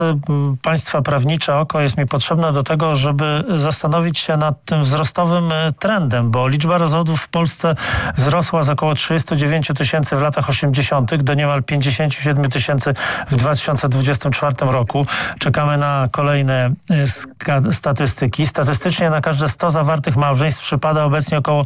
Państwa prawnicze oko jest mi potrzebne do tego, żeby zastanowić się nad tym wzrostowym trendem, bo liczba rozwodów w Polsce wzrosła z około 39 tysięcy w latach 80. do niemal 57 tysięcy w 2024 roku. Czekamy na kolejne statystyki. Statystycznie na każde 100 zawartych małżeństw przypada obecnie około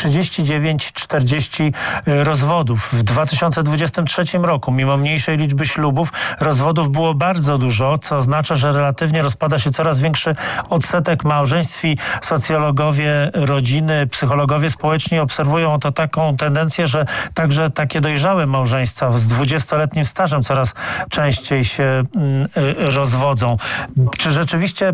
39-40 rozwodów. W 2023 roku, mimo mniejszej liczby ślubów, rozwodów było bardzo dużo, co oznacza, że relatywnie rozpada się coraz większy odsetek małżeństw i socjologowie rodziny, psychologowie społeczni obserwują to taką tendencję, że także takie dojrzałe małżeństwa z 20-letnim stażem coraz częściej się rozwodzą. Czy rzeczywiście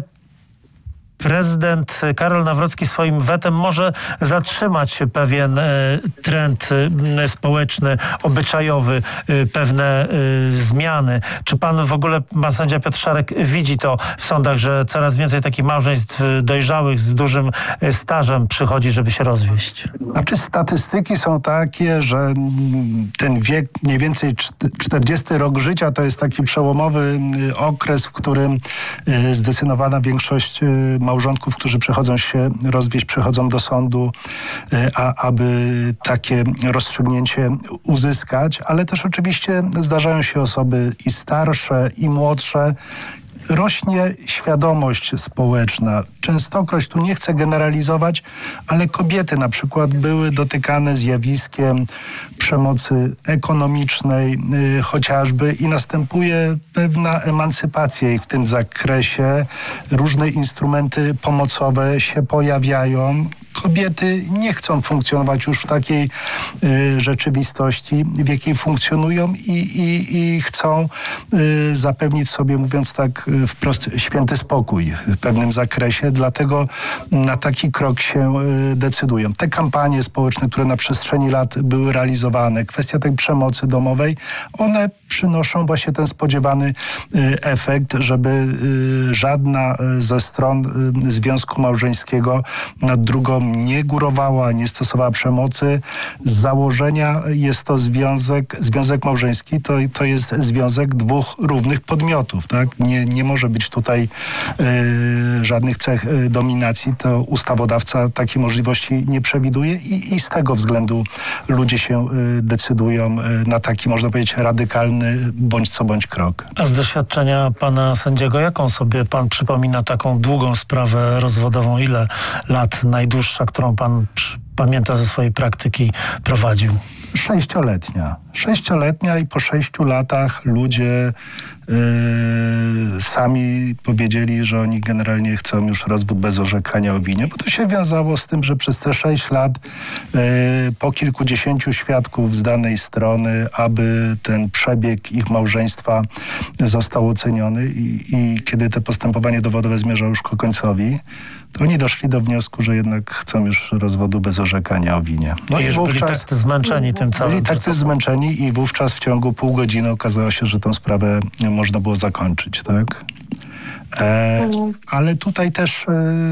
prezydent Karol Nawrocki swoim wetem może zatrzymać pewien trend społeczny, obyczajowy, pewne zmiany? Czy pan w ogóle, pan sędzia Piotr Szarek, widzi to w sądach, że coraz więcej takich małżeństw dojrzałych z dużym stażem przychodzi, żeby się rozwieść? Znaczy statystyki są takie, że ten wiek, mniej więcej 40 rok życia, to jest taki przełomowy okres, w którym zdecydowana większość małżonków, którzy przychodzą się rozwieść, przychodzą do sądu, aby takie rozstrzygnięcie uzyskać, ale też oczywiście zdarzają się osoby i starsze, i młodsze. Rośnie świadomość społeczna. Częstokroć, tu nie chcę generalizować, ale kobiety na przykład były dotykane zjawiskiem przemocy ekonomicznej chociażby i następuje pewna emancypacja ich w tym zakresie. Różne instrumenty pomocowe się pojawiają. Kobiety nie chcą funkcjonować już w takiej rzeczywistości, w jakiej funkcjonują i chcą zapewnić sobie, mówiąc tak wprost, święty spokój w pewnym zakresie, dlatego na taki krok się decydują. Te kampanie społeczne, które na przestrzeni lat były realizowane, kwestia tej przemocy domowej, one przynoszą właśnie ten spodziewany efekt, żeby żadna ze stron związku małżeńskiego nad drugą nie górowała, nie stosowała przemocy. Z założenia jest to związek małżeński, to jest związek dwóch równych podmiotów. Tak? Nie może być tutaj żadnych cech dominacji. To ustawodawca takiej możliwości nie przewiduje i z tego względu ludzie się decydują na taki, można powiedzieć, radykalny bądź co bądź krok. A z doświadczenia pana sędziego, jaką sobie pan przypomina taką długą sprawę rozwodową? Ile lat najdłuższa, którą pan pamięta ze swojej praktyki, prowadził? 6-letnia i po 6 latach ludzie sami powiedzieli, że oni generalnie chcą już rozwód bez orzekania o winie, bo to się wiązało z tym, że przez te 6 lat po kilkudziesięciu świadków z danej strony, aby ten przebieg ich małżeństwa został oceniony i kiedy to postępowanie dowodowe zmierza już ku końcowi, to oni doszli do wniosku, że jednak chcą już rozwodu bez orzekania o winie. No i wówczas byli tak zmęczeni tym całym byli tak zmęczeni i wówczas w ciągu pół godziny okazało się, że tę sprawę można było zakończyć, tak? Ale tutaj też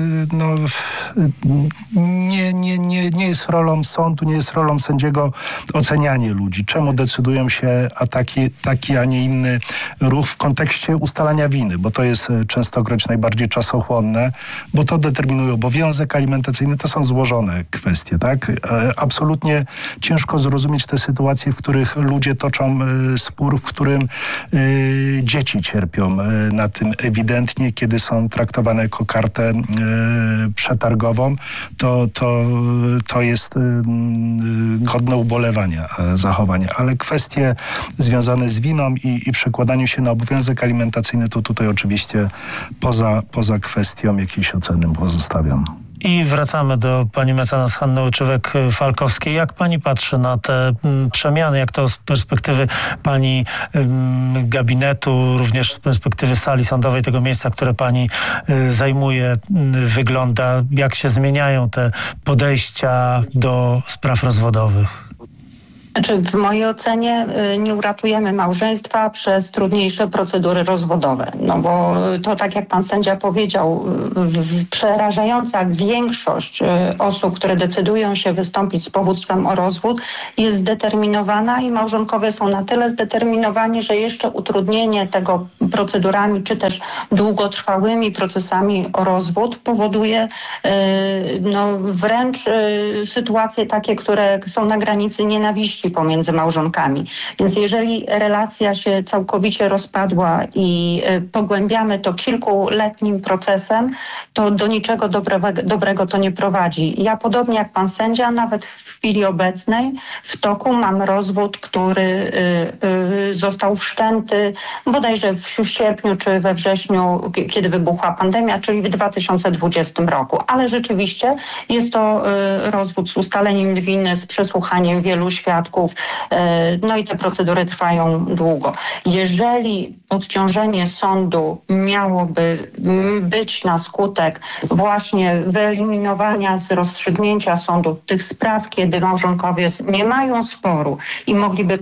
nie jest rolą sądu, nie jest rolą sędziego ocenianie ludzi. Czemu decydują się taki, a nie inny ruch w kontekście ustalania winy, bo to jest częstokroć najbardziej czasochłonne, bo to determinuje obowiązek alimentacyjny. To są złożone kwestie, tak? Absolutnie ciężko zrozumieć te sytuacje, w których ludzie toczą spór, w którym dzieci cierpią na tym ewidentnie, kiedy są traktowane jako kartę przetargową, to jest godne ubolewania zachowanie. Ale kwestie związane z winą i przekładaniu się na obowiązek alimentacyjny, to tutaj oczywiście poza kwestią jakiejś oceny pozostawiam. I wracamy do pani mecenas Hanny Łyczywek-Falkowskiej. Jak pani patrzy na te przemiany? Jak to z perspektywy pani gabinetu, również z perspektywy sali sądowej, tego miejsca, które pani zajmuje, wygląda? Jak się zmieniają te podejścia do spraw rozwodowych? Znaczy, w mojej ocenie nie uratujemy małżeństwa przez trudniejsze procedury rozwodowe. No bo to, tak jak pan sędzia powiedział, przerażająca większość osób, które decydują się wystąpić z powództwem o rozwód, jest zdeterminowana i małżonkowie są na tyle zdeterminowani, że jeszcze utrudnienie tego procedurami, czy też długotrwałymi procesami o rozwód powoduje wręcz sytuacje takie, które są na granicy nienawiści pomiędzy małżonkami. Więc jeżeli relacja się całkowicie rozpadła i pogłębiamy to kilkuletnim procesem, to do niczego dobrego to nie prowadzi. Ja podobnie jak pan sędzia, nawet w chwili obecnej w toku mam rozwód, który został wszczęty bodajże w sierpniu czy we wrześniu, kiedy wybuchła pandemia, czyli w 2020 roku. Ale rzeczywiście jest to rozwód z ustaleniem winy, z przesłuchaniem wielu świadków, no i te procedury trwają długo. Jeżeli odciążenie sądu miałoby być na skutek właśnie wyeliminowania z rozstrzygnięcia sądu tych spraw, kiedy małżonkowie nie mają sporu i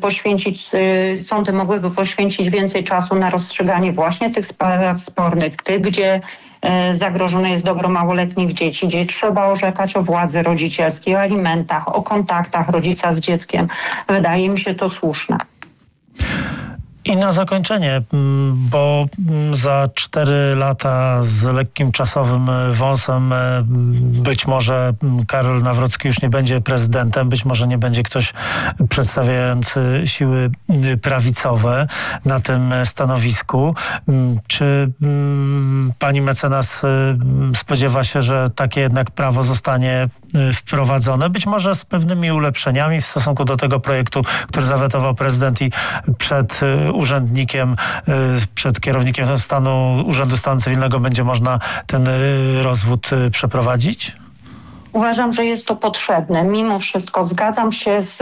sądy mogłyby poświęcić więcej czasu na rozstrzyganie właśnie tych spraw spornych, tych, gdzie zagrożone jest dobro małoletnich dzieci, gdzie trzeba orzekać o władzy rodzicielskiej, o alimentach, o kontaktach rodzica z dzieckiem. Wydaje mi się to słuszne. I na zakończenie, bo za 4 lata z lekkim czasowym wąsem być może Karol Nawrocki już nie będzie prezydentem, być może nie będzie ktoś przedstawiający siły prawicowe na tym stanowisku. Czy pani mecenas spodziewa się, że takie jednak prawo zostanie wprowadzone? Być może z pewnymi ulepszeniami w stosunku do tego projektu, który zawetował prezydent i przed urzędnikiem, przed kierownikiem Urzędu Stanu Cywilnego będzie można ten rozwód przeprowadzić? Uważam, że jest to potrzebne. Mimo wszystko zgadzam się z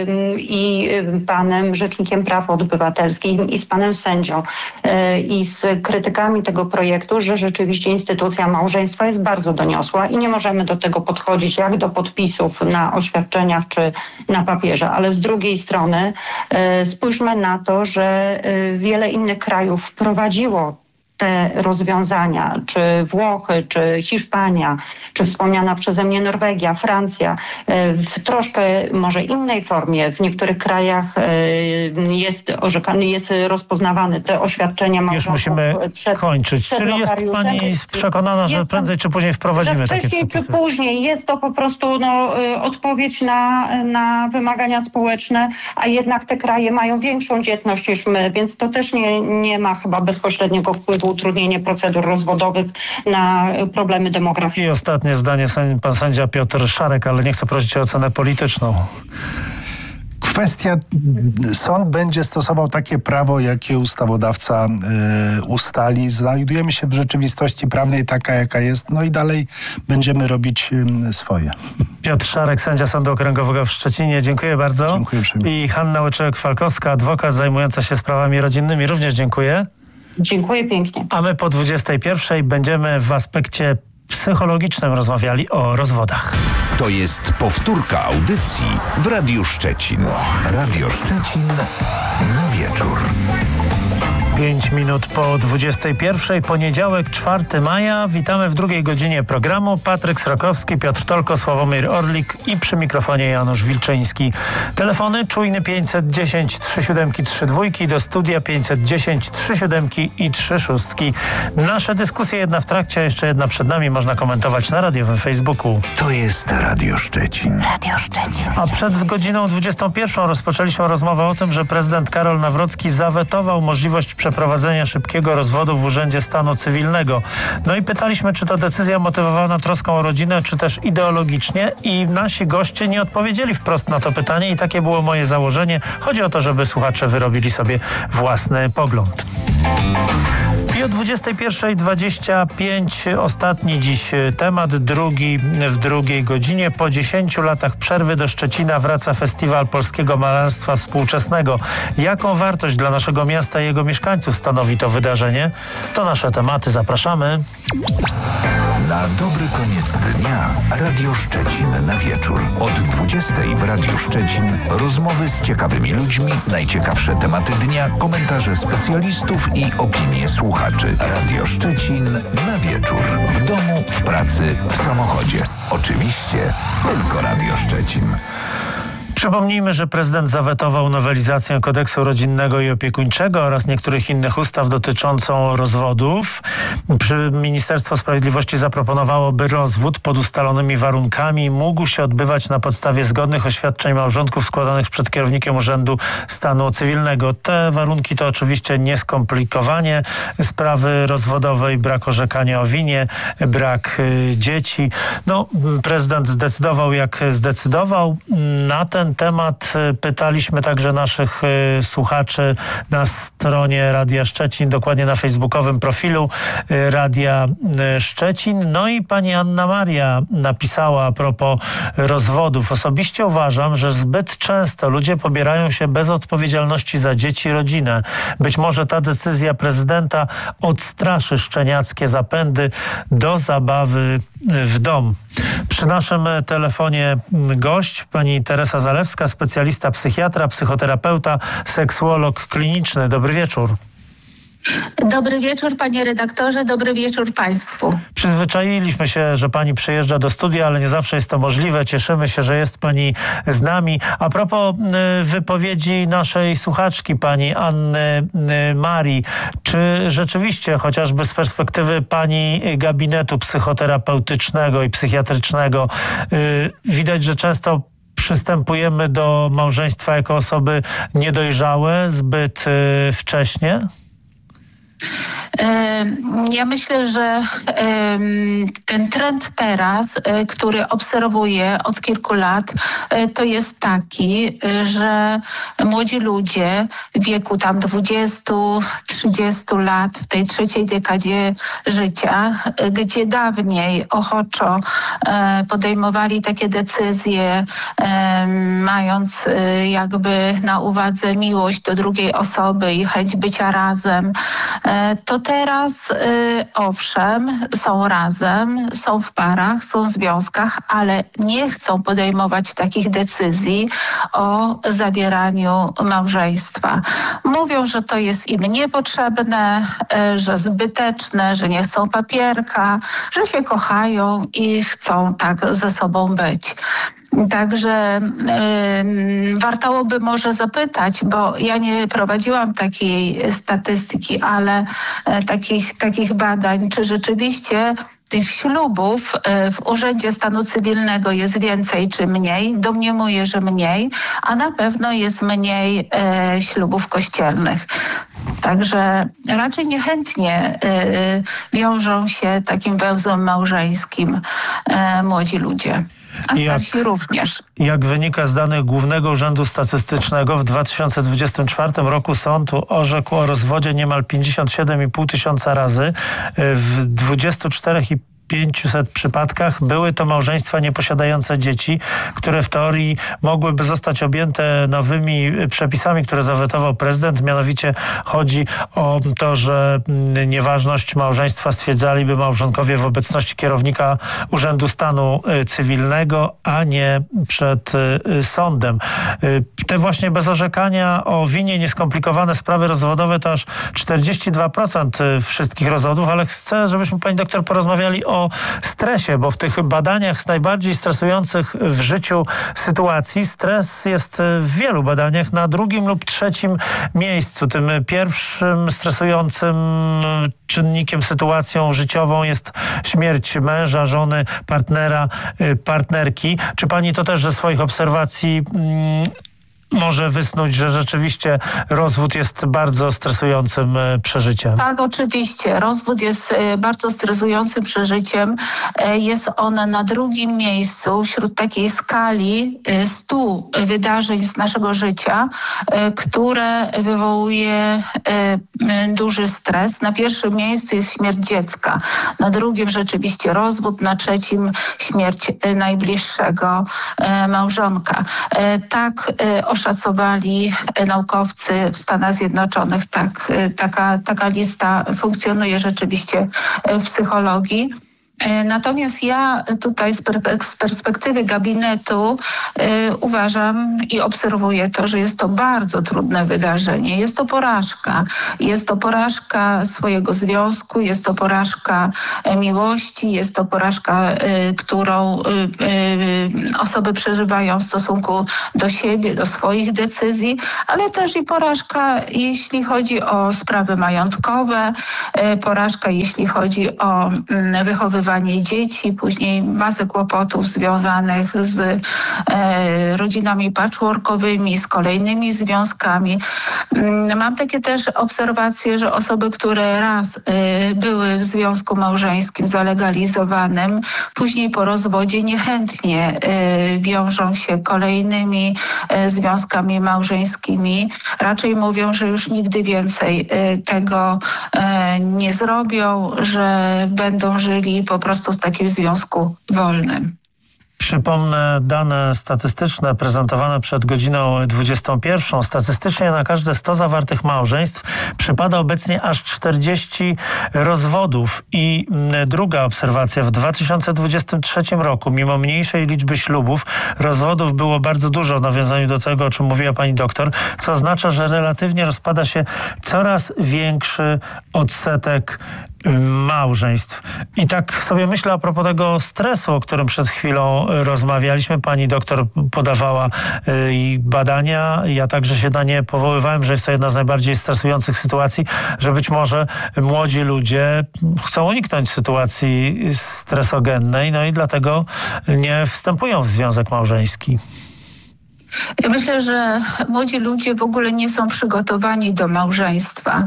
panem Rzecznikiem Praw Obywatelskich i z panem sędzią i z krytykami tego projektu, że rzeczywiście instytucja małżeństwa jest bardzo doniosła i nie możemy do tego podchodzić jak do podpisów na oświadczeniach czy na papierze. Ale z drugiej strony spójrzmy na to, że wiele innych krajów wprowadziło te rozwiązania, czy Włochy, czy Hiszpania, czy wspomniana przeze mnie Norwegia, Francja, w troszkę może innej formie. W niektórych krajach jest rozpoznawane te oświadczenia małżonków. Już musimy kończyć. Czyli jest pani przekonana, że prędzej czy później wprowadzimy takie przepisy? Wcześniej czy później. Jest to po prostu odpowiedź na wymagania społeczne, a jednak te kraje mają większą dzietność niż my, więc to też nie ma chyba bezpośredniego wpływu utrudnienie procedur rozwodowych na problemy demograficzne. I ostatnie zdanie, pan sędzia Piotr Szarek, ale nie chcę prosić o ocenę polityczną. Kwestia, sąd będzie stosował takie prawo, jakie ustawodawca ustali. Znajdujemy się w rzeczywistości prawnej taka, jaka jest, no i dalej będziemy robić swoje. Piotr Szarek, sędzia Sądu Okręgowego w Szczecinie. Dziękuję bardzo. Dziękuję uprzejmie. I Hanna Łyczyk-Falkowska, adwokat zajmująca się sprawami rodzinnymi. Również dziękuję. Dziękuję pięknie. A my po 21:00 będziemy w aspekcie psychologicznym rozmawiali o rozwodach. To jest powtórka audycji w Radiu Szczecin. Radio Szczecin na wieczór. 5 minut po 21:00, poniedziałek, 4 maja. Witamy w drugiej godzinie programu. Patryk Srokowski, Piotr Tolko, Sławomir Orlik i przy mikrofonie Janusz Wilczyński. Telefony czujny 510 37 32, do studia 510 37 i 36. Nasze dyskusje, jedna w trakcie, a jeszcze jedna przed nami, można komentować na radiowym Facebooku. To jest Radio Szczecin. Radio Szczecin. A przed godziną 21:00 rozpoczęliśmy rozmowę o tym, że prezydent Karol Nawrocki zawetował możliwość przeprowadzenia szybkiego rozwodu w Urzędzie Stanu Cywilnego. No i pytaliśmy, czy to decyzja motywowana troską o rodzinę, czy też ideologicznie, i nasi goście nie odpowiedzieli wprost na to pytanie i takie było moje założenie. Chodzi o to, żeby słuchacze wyrobili sobie własny pogląd. I o 21:25 ostatni dziś temat, w drugiej godzinie. Po 10 latach przerwy do Szczecina wraca Festiwal Polskiego Malarstwa Współczesnego. Jaką wartość dla naszego miasta i jego mieszkańców stanowi to wydarzenie? To nasze tematy. Zapraszamy. Na dobry koniec dnia Radio Szczecin na wieczór. Od 20 w Radiu Szczecin rozmowy z ciekawymi ludźmi, najciekawsze tematy dnia, komentarze specjalistów i opinie słuchaczy. Radio Szczecin na wieczór. W domu, w pracy, w samochodzie. Oczywiście tylko Radio Szczecin. Przypomnijmy, że prezydent zawetował nowelizację kodeksu rodzinnego i opiekuńczego oraz niektórych innych ustaw dotyczącą rozwodów. Ministerstwo Sprawiedliwości zaproponowało, by rozwód pod ustalonymi warunkami mógł się odbywać na podstawie zgodnych oświadczeń małżonków składanych przed kierownikiem Urzędu Stanu Cywilnego. Te warunki to oczywiście nieskomplikowanie sprawy rozwodowej, brak orzekania o winie, brak dzieci. Prezydent zdecydował, jak zdecydował. Na ten temat pytaliśmy także naszych słuchaczy na stronie Radia Szczecin, dokładnie na facebookowym profilu Radia Szczecin. No i pani Anna Maria napisała a propos rozwodów. Osobiście uważam, że zbyt często ludzie pobierają się bez odpowiedzialności za dzieci i rodzinę. Być może ta decyzja prezydenta odstraszy szczeniackie zapędy do zabawy w dom. Przy naszym telefonie gość, pani Teresa Zalewska, specjalista psychiatra, psychoterapeuta, seksuolog kliniczny. Dobry wieczór. Dobry wieczór, panie redaktorze, dobry wieczór państwu. Przyzwyczailiśmy się, że pani przyjeżdża do studia, ale nie zawsze jest to możliwe. Cieszymy się, że jest pani z nami. A propos wypowiedzi naszej słuchaczki, pani Anny Marii, czy rzeczywiście, chociażby z perspektywy pani gabinetu psychoterapeutycznego i psychiatrycznego, widać, że często przystępujemy do małżeństwa jako osoby niedojrzałe zbyt wcześnie? Ja myślę, że ten trend teraz, który obserwuję od kilku lat, to jest taki, że młodzi ludzie w wieku tam 20-30 lat, w tej trzeciej dekadzie życia, gdzie dawniej ochoczo podejmowali takie decyzje, mając jakby na uwadze miłość do drugiej osoby i chęć bycia razem, to teraz owszem, są razem, są w parach, są w związkach, ale nie chcą podejmować takich decyzji o zawieraniu małżeństwa. Mówią, że to jest im niepotrzebne, że zbyteczne, że nie chcą papierka, że się kochają i chcą tak ze sobą być. Także wartałoby może zapytać, bo ja nie prowadziłam takiej statystyki, ale takich badań, czy rzeczywiście tych ślubów w Urzędzie Stanu Cywilnego jest więcej czy mniej. Domniemuję, że mniej, a na pewno jest mniej ślubów kościelnych. Także raczej niechętnie wiążą się takim węzłem małżeńskim młodzi ludzie. A starsi również. Jak wynika z danych Głównego Urzędu Statystycznego, w 2024 roku sąd orzekł o rozwodzie niemal 57,5 tysiąca razy. W 24,5 500 przypadkach były to małżeństwa nieposiadające dzieci, które w teorii mogłyby zostać objęte nowymi przepisami, które zawetował prezydent. Mianowicie chodzi o to, że nieważność małżeństwa stwierdzaliby małżonkowie w obecności kierownika Urzędu Stanu Cywilnego, a nie przed sądem. Te właśnie bez orzekania o winie nieskomplikowane sprawy rozwodowe to aż 42% wszystkich rozwodów, ale chcę, żebyśmy, pani doktor, porozmawiali o stresie, bo w tych badaniach najbardziej stresujących w życiu sytuacji stres jest w wielu badaniach na drugim lub trzecim miejscu. Tym pierwszym stresującym czynnikiem, sytuacją życiową jest śmierć męża, żony, partnera, partnerki. Czy pani to też ze swoich obserwacji może wysnuć, że rzeczywiście rozwód jest bardzo stresującym przeżyciem? Tak, oczywiście. Rozwód jest bardzo stresującym przeżyciem. Jest on na drugim miejscu wśród takiej skali 100 wydarzeń z naszego życia, które wywołuje duży stres. Na pierwszym miejscu jest śmierć dziecka, na drugim rzeczywiście rozwód, na trzecim śmierć najbliższego małżonka. Tak oszacowali naukowcy w Stanach Zjednoczonych. Taka lista funkcjonuje rzeczywiście w psychologii. Natomiast ja tutaj z perspektywy gabinetu uważam i obserwuję to, że jest to bardzo trudne wydarzenie. Jest to porażka. Jest to porażka swojego związku, jest to porażka miłości, jest to porażka, którą osoby przeżywają w stosunku do siebie, do swoich decyzji, ale też i porażka, jeśli chodzi o sprawy majątkowe, porażka, jeśli chodzi o wychowywanie dzieci, później masę kłopotów związanych z rodzinami patchworkowymi, z kolejnymi związkami. Mam takie też obserwacje, że osoby, które raz były w związku małżeńskim zalegalizowanym, później po rozwodzie niechętnie wiążą się kolejnymi związkami małżeńskimi. Raczej mówią, że już nigdy więcej tego nie zrobią, że będą żyli po prostu w takim związku wolnym. Przypomnę dane statystyczne prezentowane przed godziną 21. Statystycznie na każde 100 zawartych małżeństw przypada obecnie aż 40 rozwodów. I druga obserwacja. W 2023 roku, mimo mniejszej liczby ślubów, rozwodów było bardzo dużo w nawiązaniu do tego, o czym mówiła pani doktor, co oznacza, że relatywnie rozpada się coraz większy odsetek małżeństw. I tak sobie myślę a propos tego stresu, o którym przed chwilą rozmawialiśmy. Pani doktor podawała badania. Ja także się na nie powoływałem, że jest to jedna z najbardziej stresujących sytuacji, że być może młodzi ludzie chcą uniknąć sytuacji stresogennej, no i dlatego nie wstępują w związek małżeński. Ja myślę, że młodzi ludzie w ogóle nie są przygotowani do małżeństwa.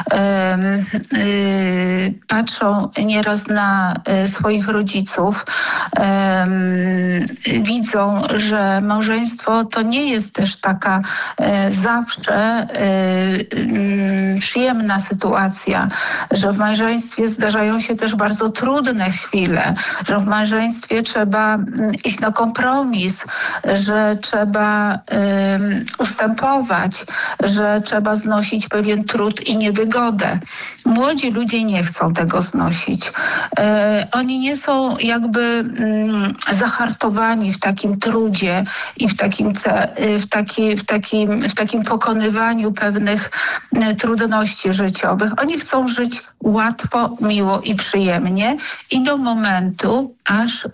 Patrzą nieraz na swoich rodziców. Widzą, że małżeństwo to nie jest też taka zawsze przyjemna sytuacja, że w małżeństwie zdarzają się też bardzo trudne chwile, że w małżeństwie trzeba iść na kompromis, że trzeba ustępować, że trzeba znosić pewien trud i niewygodę. Młodzi ludzie nie chcą tego znosić. Oni nie są jakby zahartowani w takim trudzie i w takim pokonywaniu pewnych trudności życiowych. Oni chcą żyć łatwo, miło i przyjemnie i do momentu, aż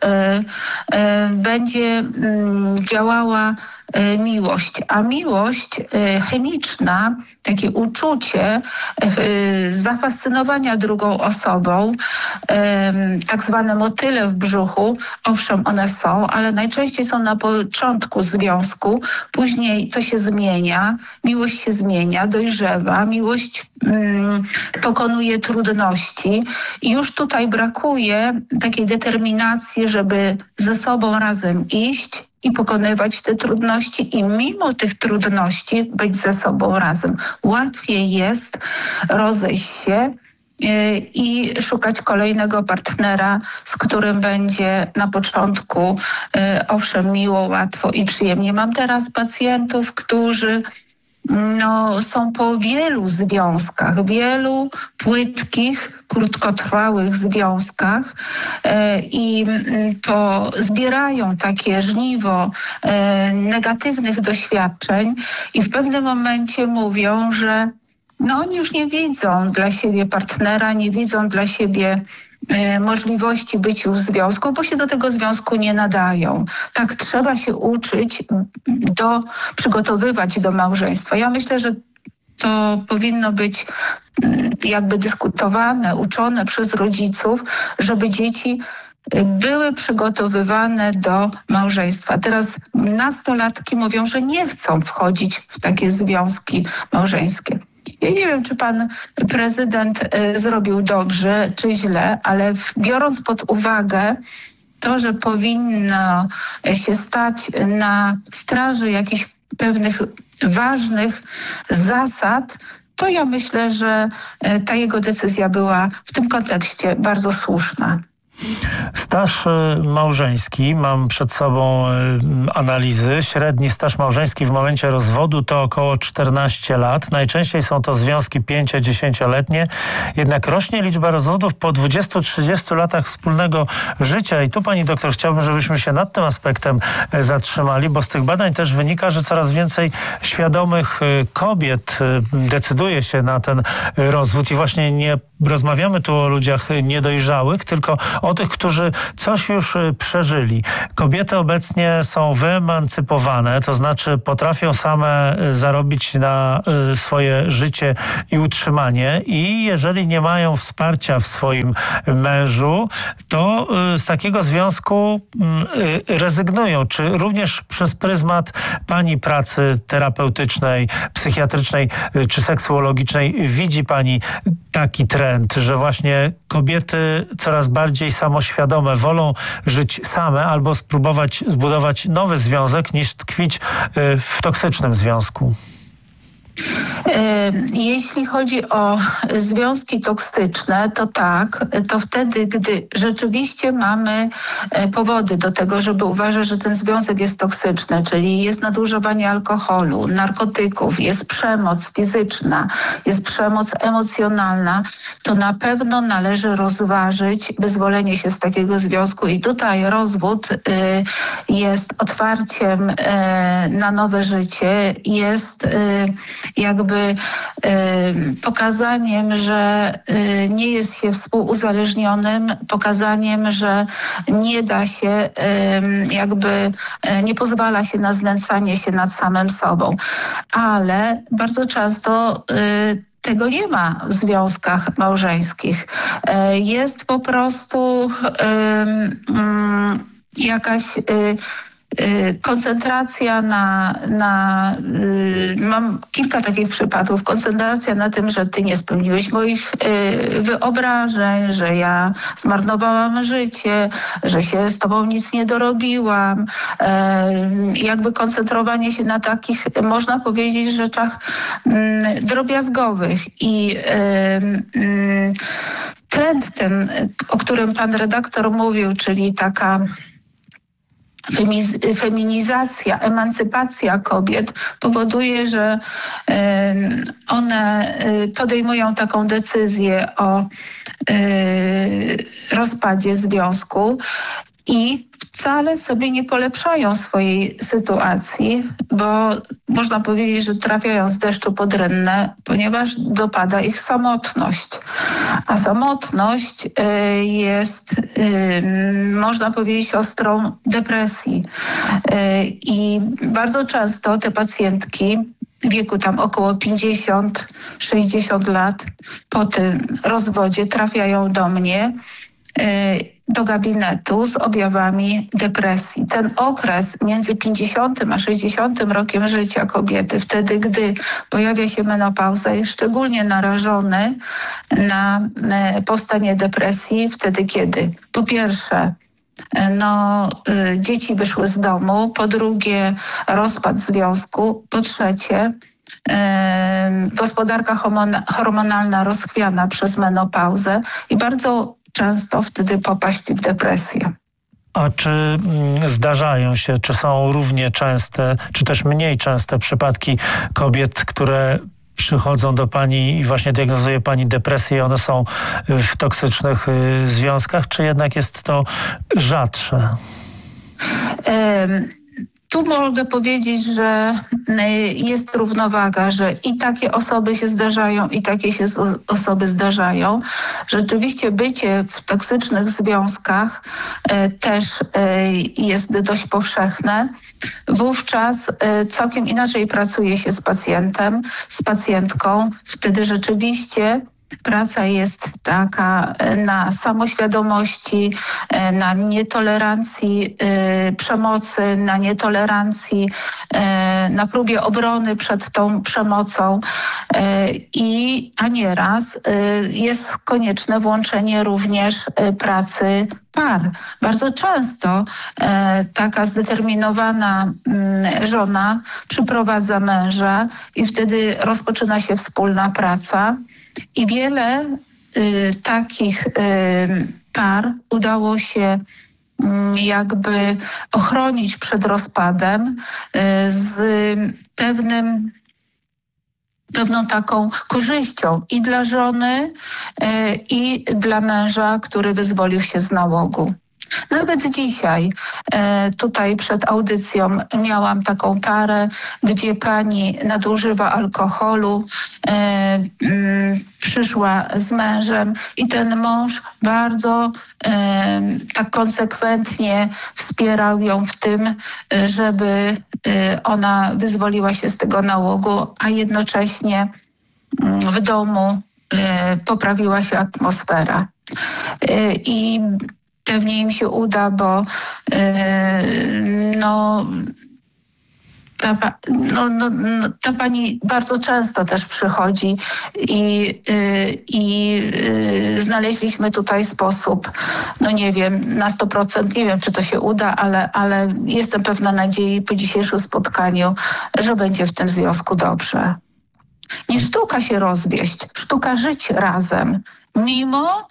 będzie działała miłość. A miłość chemiczna, takie uczucie zafascynowania drugą osobą, tak zwane motyle w brzuchu, owszem, one są, ale najczęściej są na początku związku, później to się zmienia, miłość się zmienia, dojrzewa, miłość pokonuje trudności i już tutaj brakuje takiej determinacji, żeby ze sobą razem iść i pokonywać te trudności i mimo tych trudności być ze sobą razem. Łatwiej jest rozejść się i szukać kolejnego partnera, z którym będzie na początku owszem miło, łatwo i przyjemnie. Mam teraz pacjentów, którzy są po wielu związkach, wielu płytkich, krótkotrwałych związkach i zbierają takie żniwo negatywnych doświadczeń i w pewnym momencie mówią, że oni już nie widzą dla siebie partnera, nie widzą dla siebie możliwości bycia w związku, bo się do tego związku nie nadają. Tak trzeba się uczyć, przygotowywać do małżeństwa. Ja myślę, że to powinno być jakby dyskutowane, uczone przez rodziców, żeby dzieci były przygotowywane do małżeństwa. Teraz nastolatki mówią, że nie chcą wchodzić w takie związki małżeńskie. Ja nie wiem, czy pan prezydent zrobił dobrze, czy źle, ale biorąc pod uwagę to, że powinno się stać na straży jakichś pewnych ważnych zasad, to ja myślę, że ta jego decyzja była w tym kontekście bardzo słuszna. Staż małżeński, mam przed sobą analizy. Średni staż małżeński w momencie rozwodu to około 14 lat. Najczęściej są to związki 5-10-letnie. Jednak rośnie liczba rozwodów po 20-30 latach wspólnego życia. I tu, pani doktor, chciałbym, żebyśmy się nad tym aspektem zatrzymali, bo z tych badań też wynika, że coraz więcej świadomych kobiet decyduje się na ten rozwód i właśnie nie rozmawiamy tu o ludziach niedojrzałych, tylko o tych, którzy coś już przeżyli. Kobiety obecnie są wyemancypowane, to znaczy potrafią same zarobić na swoje życie i utrzymanie i jeżeli nie mają wsparcia w swoim mężu, to z takiego związku rezygnują. Czy również przez pryzmat pani pracy terapeutycznej, psychiatrycznej czy seksuologicznej widzi pani taki trend, że właśnie kobiety coraz bardziej samoświadome wolą żyć same albo spróbować zbudować nowy związek niż tkwić w toksycznym związku? Jeśli chodzi o związki toksyczne, to tak, to wtedy, gdy rzeczywiście mamy powody do tego, żeby uważać, że ten związek jest toksyczny, czyli jest nadużywanie alkoholu, narkotyków, jest przemoc fizyczna, jest przemoc emocjonalna, to na pewno należy rozważyć wyzwolenie się z takiego związku i tutaj rozwód jest otwarciem na nowe życie, jest jakby pokazaniem, że nie jest się współuzależnionym, pokazaniem, że nie da się nie pozwala się na znęcanie się nad samym sobą. Ale bardzo często tego nie ma w związkach małżeńskich. Jest po prostu jakaś koncentracja mam kilka takich przypadków, koncentracja na tym, że ty nie spełniłeś moich wyobrażeń, że ja zmarnowałam życie, że się z tobą nic nie dorobiłam. Jakby koncentrowanie się na takich, można powiedzieć, rzeczach drobiazgowych i trend ten, o którym pan redaktor mówił, czyli taka feminizacja, emancypacja kobiet powoduje, że one podejmują taką decyzję o rozpadzie związku i wcale sobie nie polepszają swojej sytuacji, bo można powiedzieć, że trafiają z deszczu pod rynnę, ponieważ dopada ich samotność. A samotność jest, można powiedzieć, siostrą depresji. I bardzo często te pacjentki w wieku tam około 50-60 lat po tym rozwodzie trafiają do mnie, do gabinetu z objawami depresji. Ten okres między 50 a 60 rokiem życia kobiety, wtedy gdy pojawia się menopauza, jest szczególnie narażony na powstanie depresji, wtedy kiedy po pierwsze dzieci wyszły z domu, po drugie rozpad związku, po trzecie gospodarka hormonalna rozchwiana przez menopauzę i bardzo często wtedy popaść w depresję. A czy zdarzają się, czy są równie częste, czy też mniej częste przypadki kobiet, które przychodzą do pani i właśnie diagnozuje pani depresję i one są w toksycznych związkach, czy jednak jest to rzadsze? Tu mogę powiedzieć, że jest równowaga, że i takie osoby się zdarzają, i takie się osoby zdarzają. Rzeczywiście bycie w toksycznych związkach też jest dość powszechne. Wówczas całkiem inaczej pracuje się z pacjentem, z pacjentką. Wtedy rzeczywiście praca jest taka na samoświadomości, na nietolerancji przemocy, na nietolerancji, na próbie obrony przed tą przemocą a nieraz jest konieczne włączenie również pracy par. Bardzo często taka zdeterminowana żona przyprowadza męża i wtedy rozpoczyna się wspólna praca. I wiele takich par udało się jakby ochronić przed rozpadem z pewną taką korzyścią i dla żony, i dla męża, który wyzwolił się z nałogu. Nawet dzisiaj, tutaj przed audycją miałam taką parę, gdzie pani nadużywa alkoholu, przyszła z mężem i ten mąż bardzo tak konsekwentnie wspierał ją w tym, żeby ona wyzwoliła się z tego nałogu, a jednocześnie w domu poprawiła się atmosfera. I pewnie im się uda, bo ta pani bardzo często też przychodzi i znaleźliśmy tutaj sposób, nie wiem, na 100%, nie wiem, czy to się uda, ale jestem pewna nadziei po dzisiejszym spotkaniu, że będzie w tym związku dobrze. Nie sztuka się rozwieść, sztuka żyć razem, mimo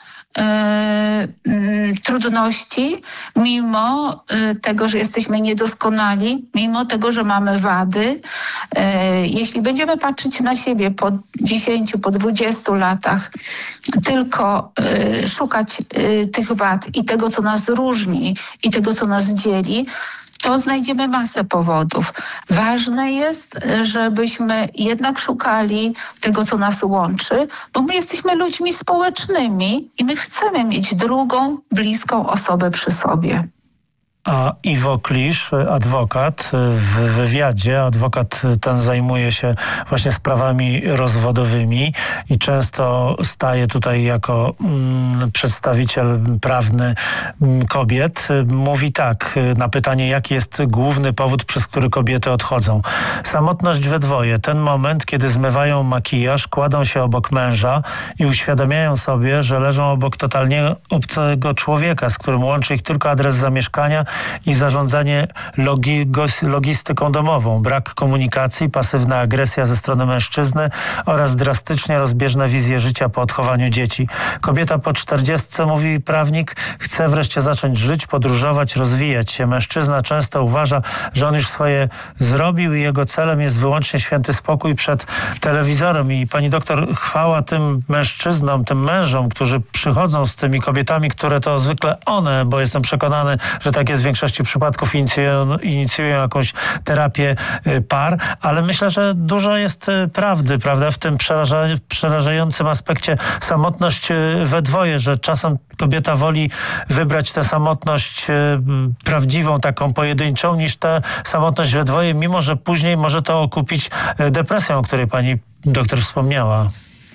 trudności, mimo tego, że jesteśmy niedoskonali, mimo tego, że mamy wady. Jeśli będziemy patrzeć na siebie po 10, po 20 latach, tylko szukać tych wad i tego, co nas różni i tego, co nas dzieli, to znajdziemy masę powodów. Ważne jest, żebyśmy jednak szukali tego, co nas łączy, bo my jesteśmy ludźmi społecznymi i my chcemy mieć drugą, bliską osobę przy sobie. A Iwo Klisz, adwokat, w wywiadzie, adwokat ten zajmuje się właśnie sprawami rozwodowymi i często staje tutaj jako przedstawiciel prawny kobiet. Mówi tak na pytanie, jaki jest główny powód, przez który kobiety odchodzą. Samotność we dwoje. Ten moment, kiedy zmywają makijaż, kładą się obok męża i uświadamiają sobie, że leżą obok totalnie obcego człowieka, z którym łączy ich tylko adres zamieszkania i zarządzanie logistyką domową, brak komunikacji, pasywna agresja ze strony mężczyzny oraz drastycznie rozbieżne wizje życia po odchowaniu dzieci. Kobieta po 40, mówi prawnik, chce wreszcie zacząć żyć, podróżować, rozwijać się. Mężczyzna często uważa, że on już swoje zrobił i jego celem jest wyłącznie święty spokój przed telewizorem. I pani doktor, chwała tym mężczyznom, tym mężom, którzy przychodzą z tymi kobietami, które to zwykle one, bo jestem przekonany, że tak jest w większości przypadków, inicjują jakąś terapię par, ale myślę, że dużo jest prawdy, prawda, w tym przerażającym aspekcie samotność we dwoje, że czasem kobieta woli wybrać tę samotność prawdziwą, taką pojedynczą, niż tę samotność we dwoje, mimo że później może to okupić depresją, o której pani doktor wspomniała.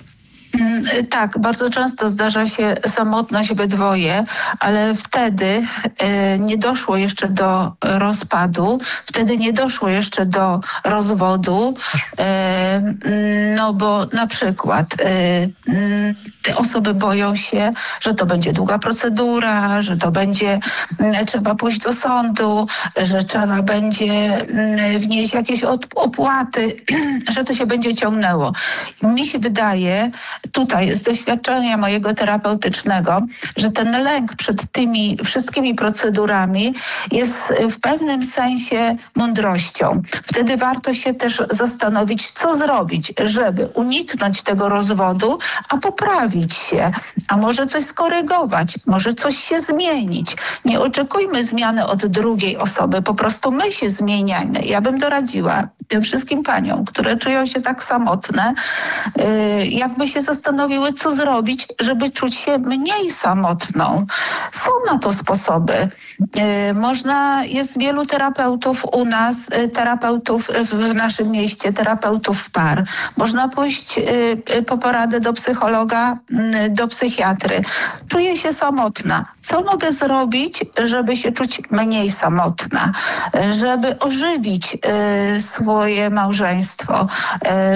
Tak, bardzo często zdarza się samotność we dwoje, ale wtedy nie doszło jeszcze do rozpadu, wtedy nie doszło jeszcze do rozwodu, bo na przykład te osoby boją się, że to będzie długa procedura, że to będzie trzeba pójść do sądu, że trzeba będzie wnieść jakieś opłaty, że to się będzie ciągnęło. Mi się wydaje, tutaj z doświadczenia mojego terapeutycznego, że ten lęk przed tymi wszystkimi procedurami jest w pewnym sensie mądrością. Wtedy warto się też zastanowić, co zrobić, żeby uniknąć tego rozwodu, a poprawić się, a może coś skorygować, może coś się zmienić. Nie oczekujmy zmiany od drugiej osoby, po prostu my się zmieniajmy. Ja bym doradziła tym wszystkim paniom, które czują się tak samotne, jakby się zastanowiły, co zrobić, żeby czuć się mniej samotną. Są na to sposoby. Jest wielu terapeutów u nas, terapeutów w naszym mieście, terapeutów par. Można pójść po poradę do psychologa, do psychiatry. Czuję się samotna. Co mogę zrobić, żeby się czuć mniej samotna? Żeby ożywić swoje małżeństwo,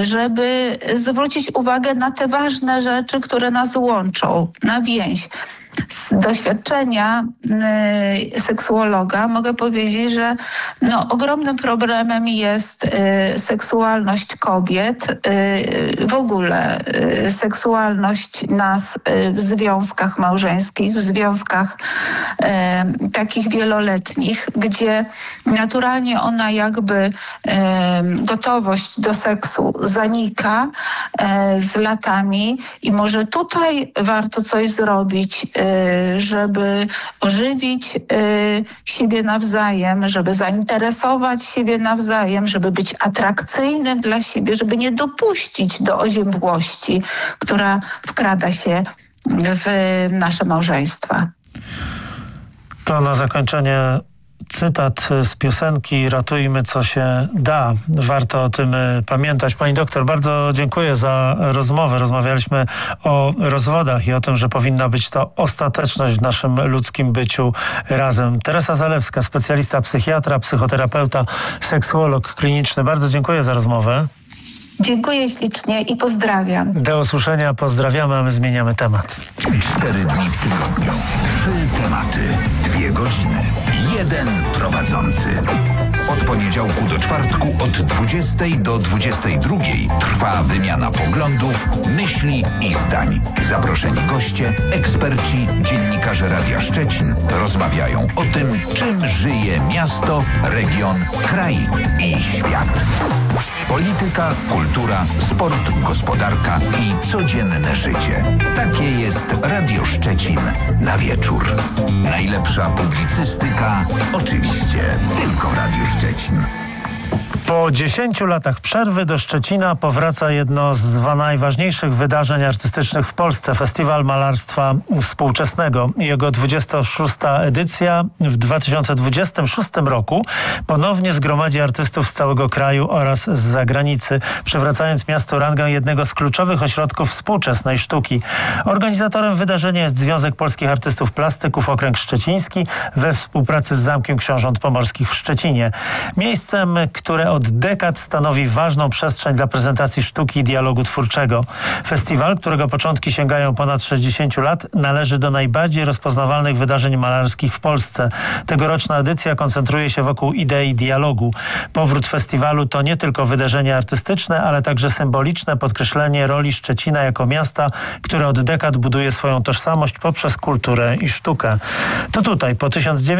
żeby zwrócić uwagę na te ważne rzeczy, które nas łączą, na więź. z doświadczenia seksuologa mogę powiedzieć, że ogromnym problemem jest seksualność kobiet, w ogóle seksualność nas w związkach małżeńskich, w związkach takich wieloletnich, gdzie naturalnie ona jakby gotowość do seksu zanika z latami i może tutaj warto coś zrobić, żeby ożywić siebie nawzajem, żeby zainteresować siebie nawzajem, żeby być atrakcyjnym dla siebie, żeby nie dopuścić do oziębłości, która wkrada się w nasze małżeństwa. To na zakończenie cytat z piosenki "Ratujmy, co się da". Warto o tym pamiętać. Pani doktor, bardzo dziękuję za rozmowę. Rozmawialiśmy o rozwodach i o tym, że powinna być to ostateczność w naszym ludzkim byciu razem. Teresa Zalewska, specjalista psychiatra, psychoterapeuta, seksuolog kliniczny. Bardzo dziękuję za rozmowę. Dziękuję ślicznie i pozdrawiam. Do usłyszenia, pozdrawiamy, a my zmieniamy temat. 4 dni w tygodniu, 3 tematy, 2 godziny, 1 prowadzący. Od poniedziałku do czwartku od 20 do 22 trwa wymiana poglądów, myśli i zdań. Zaproszeni goście, eksperci, dziennikarze Radia Szczecin rozmawiają o tym, czym żyje miasto, region, kraj i świat. Polityka, kultura, sport, gospodarka i codzienne życie. Takie jest Radio Szczecin na wieczór. Najlepsza publicystyka oczywiście tylko w Radiu Szczecin. Po 10 latach przerwy do Szczecina powraca jedno z najważniejszych wydarzeń artystycznych w Polsce. Festiwal Malarstwa Współczesnego. Jego 26. edycja w 2026 roku ponownie zgromadzi artystów z całego kraju oraz z zagranicy, przywracając miastu rangę jednego z kluczowych ośrodków współczesnej sztuki. Organizatorem wydarzenia jest Związek Polskich Artystów Plastyków Okręg Szczeciński we współpracy z Zamkiem Książąt Pomorskich w Szczecinie. Miejscem, które od dekad stanowi ważną przestrzeń dla prezentacji sztuki i dialogu twórczego. Festiwal, którego początki sięgają ponad 60 lat, należy do najbardziej rozpoznawalnych wydarzeń malarskich w Polsce. Tegoroczna edycja koncentruje się wokół idei dialogu. Powrót festiwalu to nie tylko wydarzenie artystyczne, ale także symboliczne podkreślenie roli Szczecina jako miasta, które od dekad buduje swoją tożsamość poprzez kulturę i sztukę. To tutaj po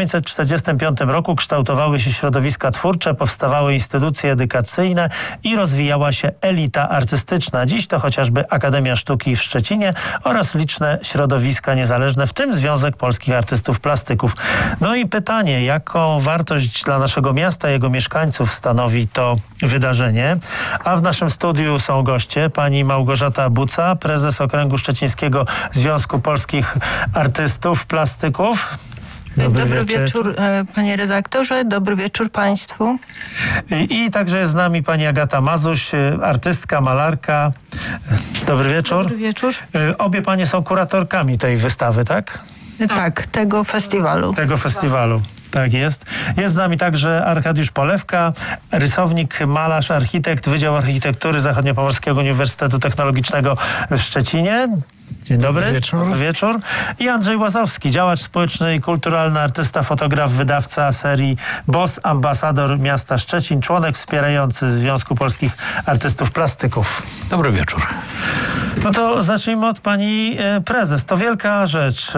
1945 roku kształtowały się środowiska twórcze, powstawały instytucje edukacyjne i rozwijała się elita artystyczna. Dziś to chociażby Akademia Sztuki w Szczecinie oraz liczne środowiska niezależne, w tym Związek Polskich Artystów Plastyków. No i pytanie, jaką wartość dla naszego miasta i jego mieszkańców stanowi to wydarzenie? A w naszym studiu są goście. Pani Małgorzata Buca, prezes Okręgu Szczecińskiego Związku Polskich Artystów Plastyków. Dobry wieczór, panie redaktorze, dobry wieczór państwu. I także jest z nami pani Agata Mazuś, artystka, malarka. Dobry wieczór. Dobry wieczór. Obie panie są kuratorkami tej wystawy, tak? Tak, tego festiwalu. Tego festiwalu. Tak jest. Jest z nami także Arkadiusz Polewka, rysownik, malarz, architekt, Wydział Architektury Zachodniopomorskiego Uniwersytetu Technologicznego w Szczecinie. Dzień dobry. Dobry wieczór. I Andrzej Łazowski, działacz społeczny i kulturalny, artysta, fotograf, wydawca serii BOS, ambasador miasta Szczecin, członek wspierający Związku Polskich Artystów Plastyków. Dobry wieczór. No to zacznijmy od pani prezes. To wielka rzecz.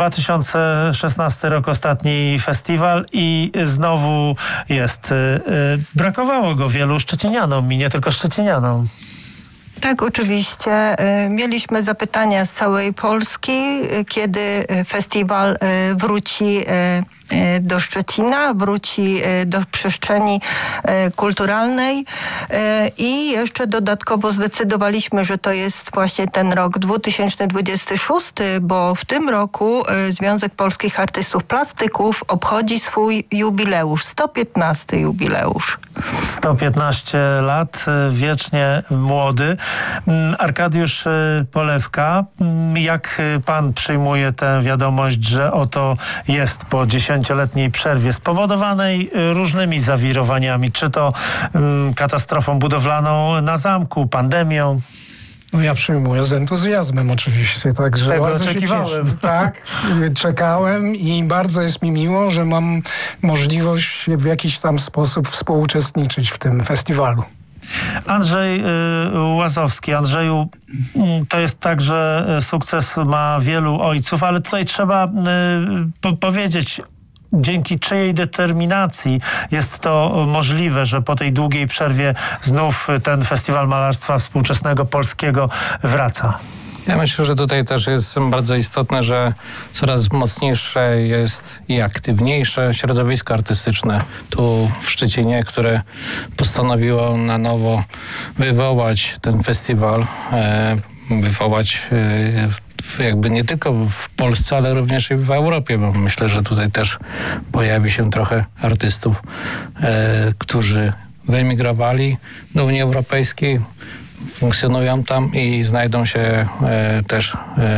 2016 rok, ostatni festiwal i znowu jest. Brakowało go wielu szczecinianom i nie tylko szczecinianom. Tak, oczywiście. Mieliśmy zapytania z całej Polski, kiedy festiwal wróci do Szczecina, wróci do przestrzeni kulturalnej i jeszcze dodatkowo zdecydowaliśmy, że to jest właśnie ten rok 2026, bo w tym roku Związek Polskich Artystów Plastyków obchodzi swój jubileusz, 115 jubileusz. 115 lat, wiecznie młody. Arkadiusz Polewka, jak pan przyjmuje tę wiadomość, że oto jest po 10-letniej przerwie spowodowanej różnymi zawirowaniami, czy to katastrofą budowlaną na zamku, pandemią? No ja przyjmuję z entuzjazmem oczywiście, także Tego bardzo oczekiwałem. się cieszę. Tak, czekałem i bardzo jest mi miło, że mam możliwość w jakiś tam sposób współuczestniczyć w tym festiwalu. Andrzej Łazowski. Andrzeju, to jest tak, że sukces ma wielu ojców, ale tutaj trzeba powiedzieć, dzięki czyjej determinacji jest to możliwe, że po tej długiej przerwie znów ten Festiwal Malarstwa Współczesnego Polskiego wraca. Ja myślę, że tutaj też jest bardzo istotne, że coraz mocniejsze jest i aktywniejsze środowisko artystyczne tu w Szczecinie, które postanowiło na nowo wywołać ten festiwal, wywołać jakby nie tylko w Polsce, ale również i w Europie, bo myślę, że tutaj też pojawi się trochę artystów, którzy wyemigrowali do Unii Europejskiej, funkcjonują tam i znajdą się też